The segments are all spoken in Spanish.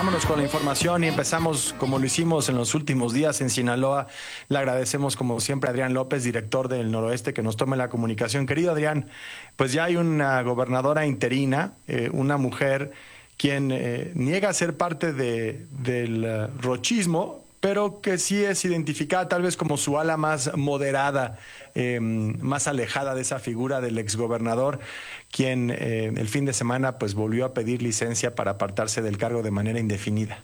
vámonos con la información y empezamos como lo hicimos en los últimos días en Sinaloa. Le agradecemos como siempre a Adrián López, director del Noroeste, que nos tome la comunicación. Querido Adrián, pues ya hay una gobernadora interina, una mujer quien niega ser parte del rochismo, pero que sí es identificada tal vez como su ala más moderada, más alejada de esa figura del exgobernador, quien el fin de semana pues volvió a pedir licencia para apartarse del cargo de manera indefinida.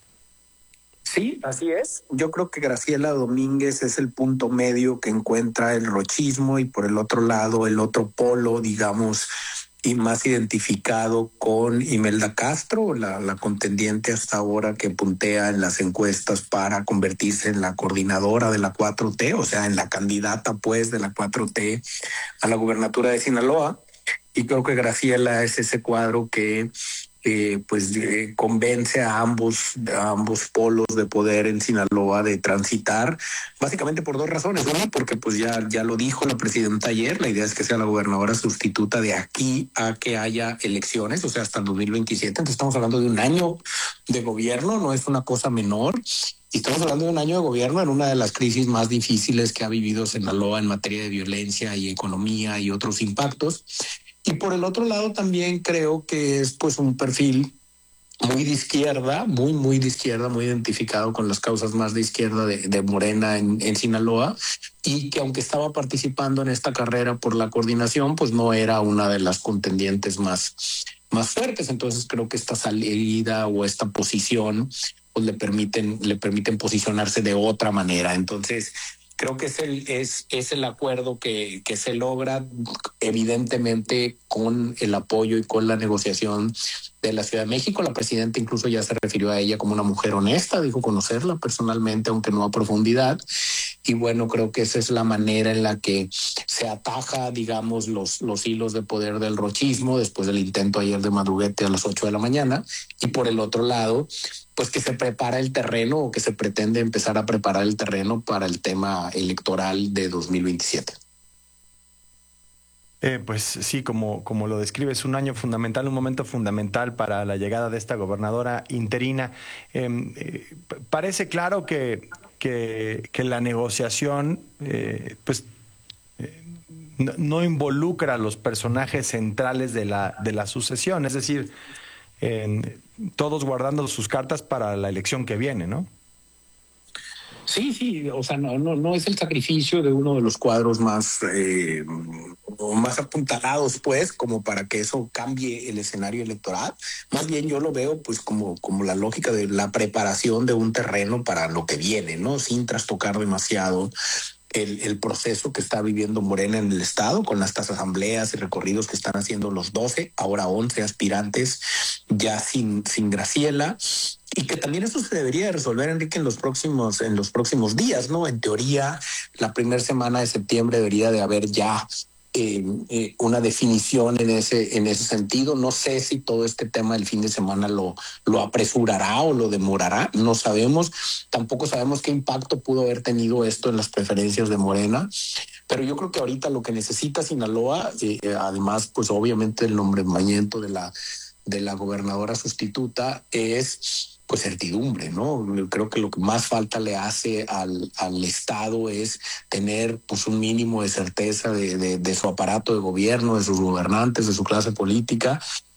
Sí, así es. Yo creo que Graciela Domínguez es el punto medio que encuentra el rochismo y por el otro lado el otro polo, digamos, y más identificado con Imelda Castro, la contendiente hasta ahora que puntea en las encuestas para convertirse en la coordinadora de la 4T, o sea, en la candidata pues de la 4T a la gubernatura de Sinaloa. Y creo que Graciela es ese cuadro que convence a ambos polos de poder en Sinaloa de transitar, básicamente por dos razones. Una, porque pues ya lo dijo la presidenta ayer, la idea es que sea la gobernadora sustituta de aquí a que haya elecciones, o sea, hasta el 2027. Entonces estamos hablando de un año de gobierno, no es una cosa menor. Y estamos hablando de un año de gobierno en una de las crisis más difíciles que ha vivido Sinaloa en materia de violencia y economía y otros impactos. Y por el otro lado también creo que es pues un perfil muy de izquierda, muy de izquierda, muy identificado con las causas más de izquierda de Morena en Sinaloa, y que aunque estaba participando en esta carrera por la coordinación, pues no era una de las contendientes más fuertes. Entonces creo que esta salida o esta posición pues le permiten posicionarse de otra manera. Entonces creo que es el acuerdo que se logra evidentemente con el apoyo y con la negociación de la Ciudad de México. La presidenta incluso ya se refirió a ella como una mujer honesta, dijo conocerla personalmente, aunque no a profundidad. Y bueno, creo que esa es la manera en la que se ataja, digamos, los hilos de poder del rochismo después del intento ayer de Madruguete a las 8 de la mañana. Y por el otro lado, pues que se prepara el terreno o que se pretende empezar a preparar el terreno para el tema electoral de 2027. Pues sí, como lo describes, un año fundamental, un momento fundamental para la llegada de esta gobernadora interina. Parece claro que la negociación no involucra a los personajes centrales de la sucesión, es decir, todos guardando sus cartas para la elección que viene, ¿no? Sí, o sea, no es el sacrificio de uno de los cuadros más apuntalados, pues, como para que eso cambie el escenario electoral. Más bien yo lo veo, pues, como la lógica de la preparación de un terreno para lo que viene, ¿no? Sin trastocar demasiado el proceso que está viviendo Morena en el estado, con estas asambleas y recorridos que están haciendo los 12, ahora 11 aspirantes, ya sin Graciela. Y que también eso se debería resolver, Enrique, en los próximos días, ¿no? En teoría, la primera semana de septiembre debería de haber ya una definición en ese sentido. No sé si todo este tema del fin de semana lo apresurará o lo demorará, no sabemos. Tampoco sabemos qué impacto pudo haber tenido esto en las preferencias de Morena. Pero yo creo que ahorita lo que necesita Sinaloa, además, pues obviamente el nombramiento de la gobernadora sustituta, es pues certidumbre, ¿no? Creo que lo que más falta le hace al Estado es tener pues un mínimo de certeza de su aparato de gobierno, de sus gobernantes, de su clase política,